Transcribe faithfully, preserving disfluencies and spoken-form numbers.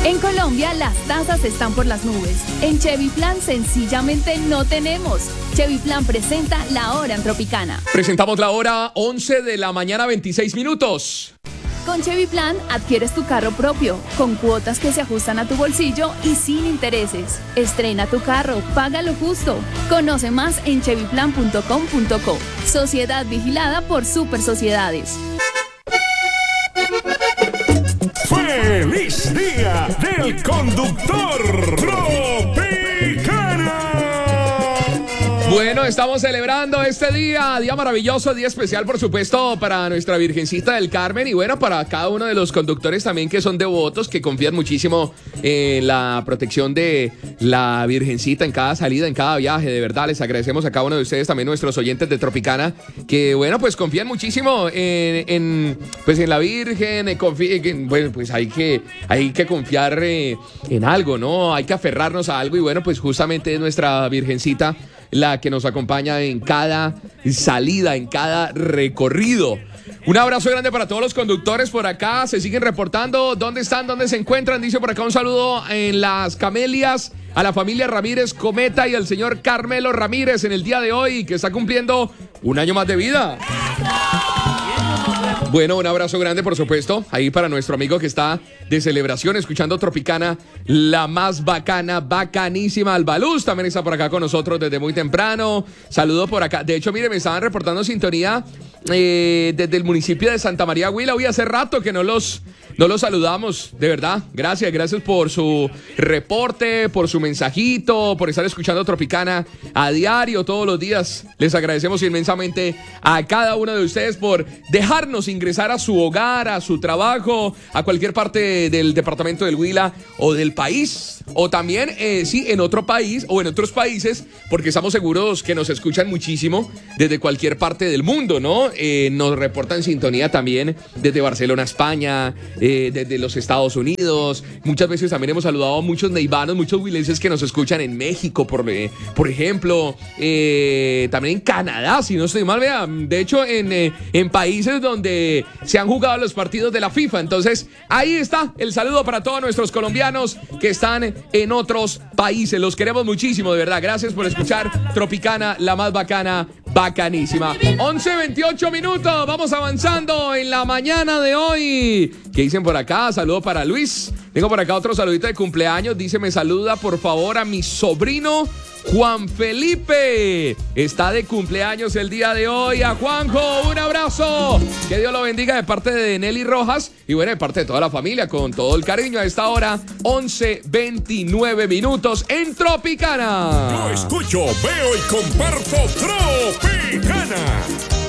En Colombia las tasas están por las nubes. En Chevy Plan sencillamente no tenemos. Chevy Plan presenta La Hora en Tropicana. Presentamos la hora once de la mañana, veintiséis minutos. Con Chevy Plan adquieres tu carro propio, con cuotas que se ajustan a tu bolsillo y sin intereses. Estrena tu carro, paga lo justo. Conoce más en chevy plan punto com punto co. Sociedad vigilada por Super Sociedades. ¡Feliz Día del Conductor Tropicana! Bueno, estamos celebrando este día, día maravilloso, día especial, por supuesto, para nuestra Virgencita del Carmen y bueno, para cada uno de los conductores también que son devotos, que confían muchísimo en la protección de la Virgencita en cada salida, en cada viaje. De verdad, les agradecemos a cada uno de ustedes, también nuestros oyentes de Tropicana, que bueno, pues confían muchísimo en, en pues en la Virgen, en, en, bueno, pues hay que, hay que confiar eh, en algo, ¿no? Hay que aferrarnos a algo y bueno, pues justamente es nuestra Virgencita la que nos acompaña en cada salida, en cada recorrido. Un abrazo grande para todos los conductores por acá, se siguen reportando dónde están, dónde se encuentran. Dice por acá un saludo en Las Camelias a la familia Ramírez Cometa y al señor Carmelo Ramírez en el día de hoy, que está cumpliendo un año más de vida. Bueno, un abrazo grande, por supuesto, ahí para nuestro amigo que está de celebración, escuchando Tropicana, la más bacana, bacanísima. Albaluz también está por acá con nosotros desde muy temprano. Saludo por acá. De hecho, mire, me estaban reportando sintonía eh, desde el municipio de Santa María Huila. Hoy hace rato que no los, no los saludamos, de verdad. Gracias, gracias por su reporte, por su mensajito, por estar escuchando Tropicana a diario, todos los días. Les agradecemos inmensamente a cada uno de ustedes por dejarnos ingresar a su hogar, a su trabajo, a cualquier parte del departamento del Huila o del país, o también, eh, sí, en otro país o en otros países, porque estamos seguros que nos escuchan muchísimo desde cualquier parte del mundo, ¿no? Eh, nos reportan sintonía también desde Barcelona, España, eh, desde los Estados Unidos. Muchas veces también hemos saludado a muchos neivanos, muchos huilenses que nos escuchan en México, por, eh, por ejemplo, eh, también en Canadá, si no estoy mal, vean, de hecho, en, eh, en países donde se han jugado los partidos de la FIFA. Entonces, ahí está el saludo para todos nuestros colombianos que están en otros países. Los queremos muchísimo, de verdad. Gracias por escuchar Tropicana, la más bacana, bacanísima. once veintiocho minutos, vamos avanzando en la mañana de hoy. ¿Qué dicen por acá? Saludo para Luis. Tengo por acá otro saludito de cumpleaños. Dice, me saluda por favor a mi sobrino Juan Felipe. Está de cumpleaños el día de hoy. A Juanjo, un abrazo. Que Dios lo bendiga de parte de Nelly Rojas y bueno, de parte de toda la familia, con todo el cariño a esta hora, once veintinueve minutos en Tropicana. Yo escucho, veo y comparto Tropicana.